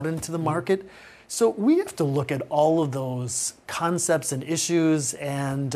into the market. So we have to look at all of those concepts and issues and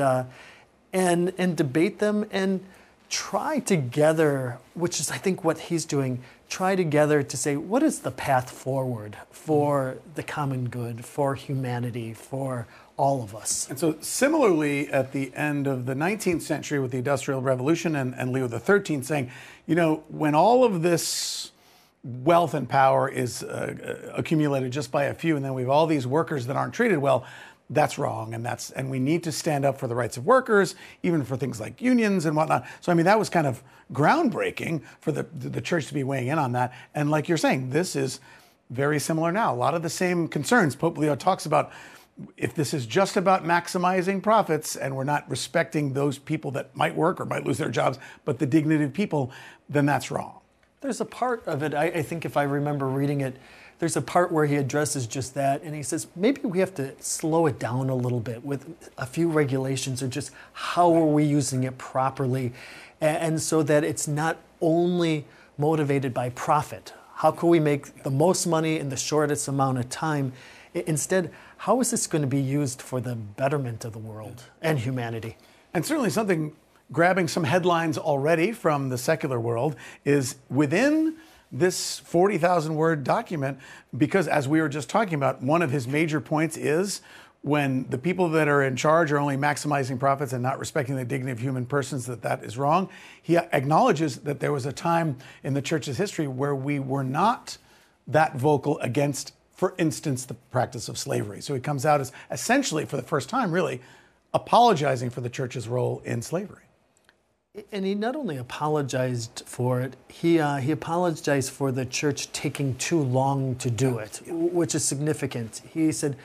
debate them and try together, which is I think what he's doing, try together to say what is the path forward for the common good, for humanity, for all of us. And so similarly, at the end of the 19th century with the Industrial Revolution and Leo XIII saying, when all of this wealth and power is accumulated just by a few, and then we have all these workers that aren't treated well, that's wrong, and we need to stand up for the rights of workers, even for things like unions and whatnot. So that was kind of groundbreaking for the church to be weighing in on that. And like you're saying, this is very similar now. A lot of the same concerns. Pope Leo talks about if this is just about maximizing profits and we're not respecting those people that might work or might lose their jobs, but the dignity of people, then that's wrong. There's a part of it, I think if I remember reading it, there's a part where he addresses just that, and he says maybe we have to slow it down a little bit with a few regulations or just how are we using it properly, and so that it's not only motivated by profit. How can we make the most money in the shortest amount of time? Instead, how is this going to be used for the betterment of the world and humanity? And certainly something grabbing some headlines already from the secular world is within this 40,000 word document, because as we were just talking about, one of his major points is when the people that are in charge are only maximizing profits and not respecting the dignity of human persons, that is wrong. He acknowledges that there was a time in the church's history where we were not that vocal against, for instance, the practice of slavery. So he comes out as essentially, for the first time, really apologizing for the church's role in slavery. And he not only apologized for it, he apologized for the church taking too long to do it, which is significant. He said,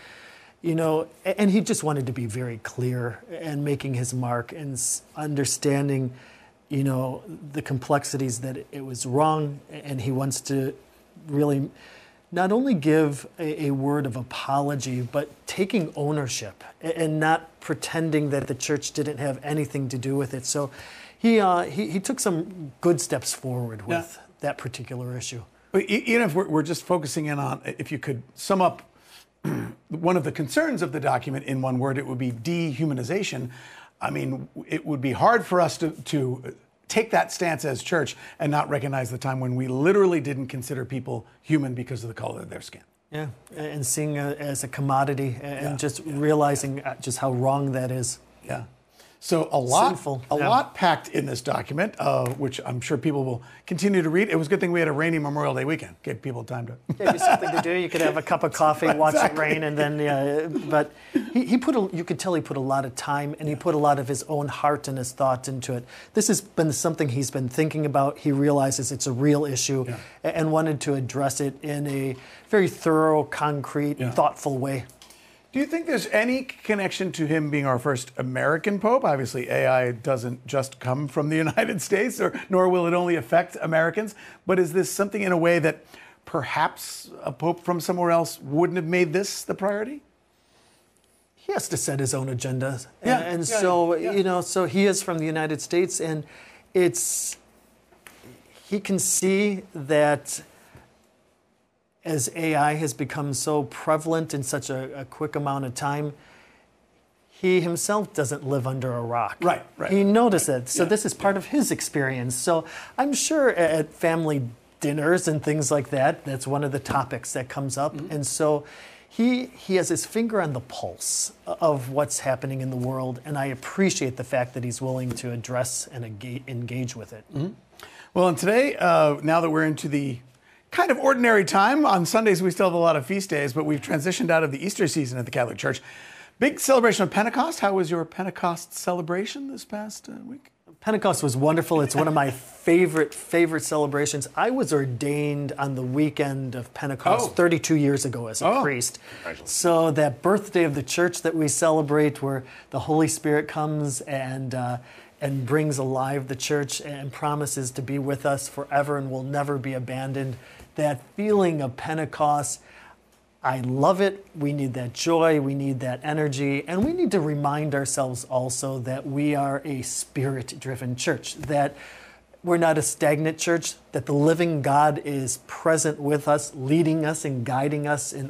and he just wanted to be very clear and making his mark and understanding, the complexities that it was wrong. And he wants to really not only give a word of apology, but taking ownership and not pretending that the church didn't have anything to do with it. So he took some good steps forward with that particular issue. But even if we're just focusing in on, if you could sum up one of the concerns of the document in one word, it would be dehumanization. It would be hard for us to take that stance as church and not recognize the time when we literally didn't consider people human because of the color of their skin. Yeah, and seeing it as a commodity and just realizing just how wrong that is. Yeah. So a lot packed in this document, which I'm sure people will continue to read. It was a good thing we had a rainy Memorial Day weekend. Gave people time to... Gave you something to do. You could have a cup of coffee, watch it rain, and then... but you could tell he put a lot of time, and he put a lot of his own heart and his thoughts into it. This has been something he's been thinking about. He realizes it's a real issue and wanted to address it in a very thorough, concrete, thoughtful way. Do you think there's any connection to him being our first American Pope? Obviously, AI doesn't just come from the United States, nor will it only affect Americans. But is this something in a way that perhaps a Pope from somewhere else wouldn't have made this the priority? He has to set his own agenda. So so he is from the United States, and he can see that as AI has become so prevalent in such a quick amount of time, he himself doesn't live under a rock. Right. He noticed it. So this is part of his experience. So I'm sure at family dinners and things like that, that's one of the topics that comes up. Mm-hmm. And so he has his finger on the pulse of what's happening in the world, and I appreciate the fact that he's willing to address and engage with it. Mm-hmm. Well, and today, now that we're into the kind of ordinary time. On Sundays, we still have a lot of feast days, but we've transitioned out of the Easter season at the Catholic Church. Big celebration of Pentecost. How was your Pentecost celebration this past week? Pentecost was wonderful. It's one of my favorite celebrations. I was ordained on the weekend of Pentecost 32 years ago as a priest. So that birthday of the church that we celebrate, where the Holy Spirit comes and brings alive the church and promises to be with us forever and will never be abandoned. That feeling of Pentecost, I love it. We need that joy, we need that energy, and we need to remind ourselves also that we are a spirit-driven church, that we're not a stagnant church, that the living God is present with us, leading us and guiding us in